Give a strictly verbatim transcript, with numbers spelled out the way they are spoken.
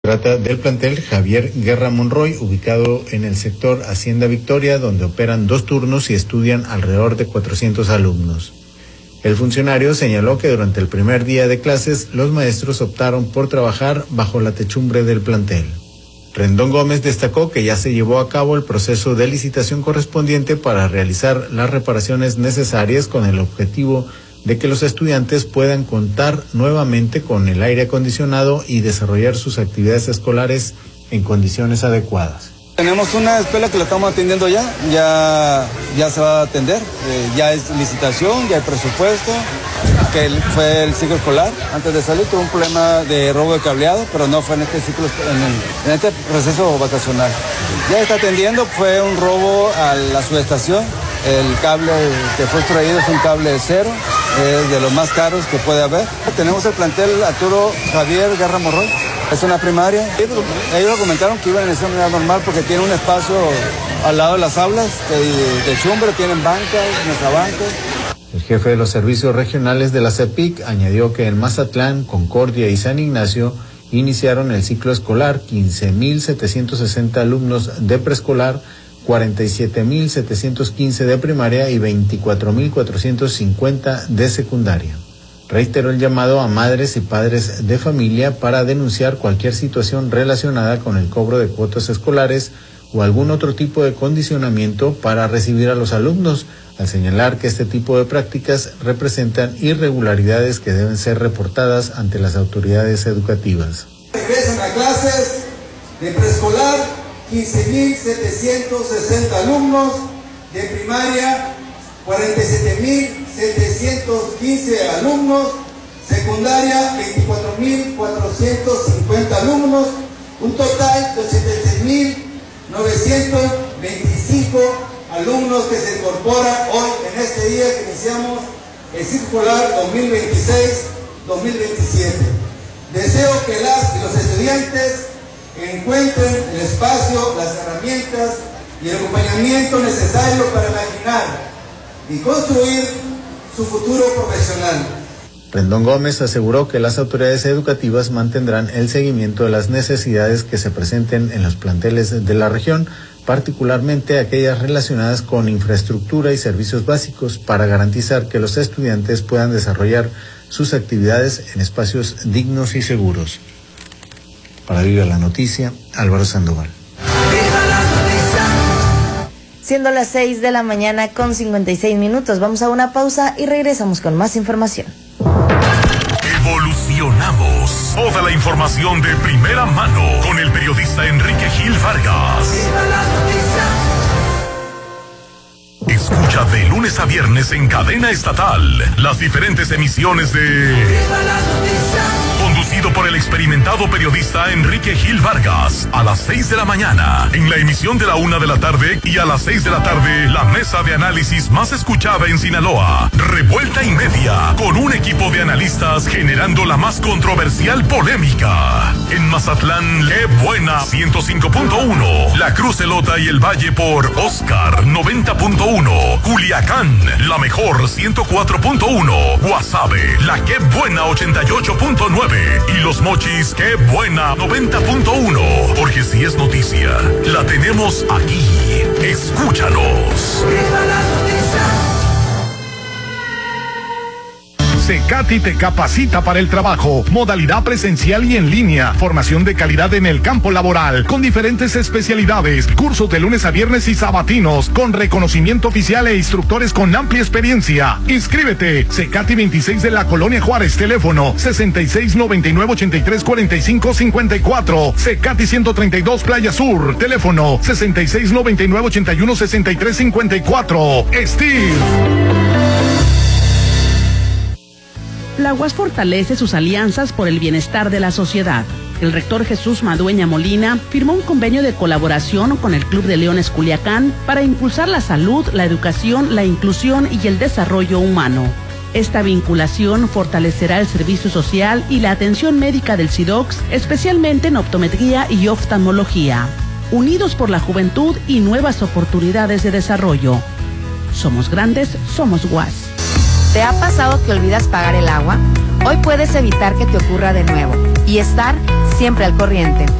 Trata del plantel Javier Guerra Monroy, ubicado en el sector Hacienda Victoria, donde operan dos turnos y estudian alrededor de cuatrocientos alumnos. El funcionario señaló que durante el primer día de clases, los maestros optaron por trabajar bajo la techumbre del plantel. Rendón Gómez destacó que ya se llevó a cabo el proceso de licitación correspondiente para realizar las reparaciones necesarias con el objetivo de que los estudiantes puedan contar nuevamente con el aire acondicionado y desarrollar sus actividades escolares en condiciones adecuadas. Tenemos una escuela que la estamos atendiendo ya, ya, ya se va a atender, eh, ya es licitación, ya hay presupuesto, que fue el ciclo escolar. Antes de salir tuvo un problema de robo de cableado, pero no fue en este ciclo, en, el, en este proceso vacacional. Ya está atendiendo, fue un robo a la subestación. El cable que fue extraído es un cable de cero, es de los más caros que puede haber. Tenemos el plantel Arturo Javier Guerra Monroy, es una primaria. Ellos comentaron que iban a iniciar de manera normal porque tienen un espacio al lado de las aulas de, de chumbre, tienen bancas, mesabancas. El jefe de los servicios regionales de la CEPIC añadió que en Mazatlán, Concordia y San Ignacio iniciaron el ciclo escolar quince mil setecientos sesenta alumnos de preescolar, cuarenta y siete mil setecientos quince de primaria y veinticuatro mil cuatrocientos cincuenta de secundaria. Reiteró el llamado a madres y padres de familia para denunciar cualquier situación relacionada con el cobro de cuotas escolares o algún otro tipo de condicionamiento para recibir a los alumnos, al señalar que este tipo de prácticas representan irregularidades que deben ser reportadas ante las autoridades educativas. Regresan a clases de preescolar quince mil setecientos sesenta alumnos, de primaria cuarenta y siete mil setecientos quince alumnos, secundaria veinticuatro mil cuatrocientos cincuenta alumnos, un total de ochenta y seis mil novecientos veinticinco alumnos que se incorporan hoy en este día que iniciamos el ciclo escolar dos mil veintiséis dos mil veintisiete. Deseo que las y los estudiantes encuentren el espacio, las herramientas y el acompañamiento necesario para imaginar y construir su futuro profesional. Rendón Gómez aseguró que las autoridades educativas mantendrán el seguimiento de las necesidades que se presenten en los planteles de la región, particularmente aquellas relacionadas con infraestructura y servicios básicos, para garantizar que los estudiantes puedan desarrollar sus actividades en espacios dignos y seguros. Para Viva la Noticia, Álvaro Sandoval. Siendo las seis de la mañana con cincuenta y seis minutos, vamos a una pausa y regresamos con más información. Evolucionamos. Toda la información de primera mano con el periodista Enrique Gil Vargas. Escucha de lunes a viernes en cadena estatal las diferentes emisiones de Conducido por el experimentado periodista Enrique Gil Vargas, a las seis de la mañana, en la emisión de la una de la tarde, y a las seis de la tarde, la mesa de análisis más escuchada en Sinaloa, Revuelta y Media, con un equipo de analistas generando la más controversial polémica. En Mazatlán, ¡qué buena! ciento cinco punto uno, La Cruz Elota y el Valle por Oscar noventa punto uno, Culiacán, la mejor ciento cuatro punto uno, Guasave, la ¡qué buena! ochenta y ocho punto nueve, y Los Mochis, ¡qué buena! noventa punto uno, porque si es noticia, la tenemos aquí. Escúchanos. Secati te capacita para el trabajo, modalidad presencial y en línea, formación de calidad en el campo laboral, con diferentes especialidades, cursos de lunes a viernes y sabatinos, con reconocimiento oficial e instructores con amplia experiencia. Inscríbete, Secati veintiséis de la Colonia Juárez, teléfono sesenta y seis noventa y nueve ochenta y tres cuarenta y cinco cincuenta y cuatro, Secati ciento treinta y dos Playa Sur, teléfono sesenta y seis noventa y nueve ochenta y uno sesenta y tres cincuenta y cuatro. Steve. La U A S fortalece sus alianzas por el bienestar de la sociedad. El rector Jesús Madueña Molina firmó un convenio de colaboración con el Club de Leones Culiacán para impulsar la salud, la educación, la inclusión y el desarrollo humano. Esta vinculación fortalecerá el servicio social y la atención médica del SIDOCS, especialmente en optometría y oftalmología. Unidos por la juventud y nuevas oportunidades de desarrollo. Somos grandes, somos U A S. ¿Te ha pasado que olvidas pagar el agua? Hoy puedes evitar que te ocurra de nuevo y estar siempre al corriente.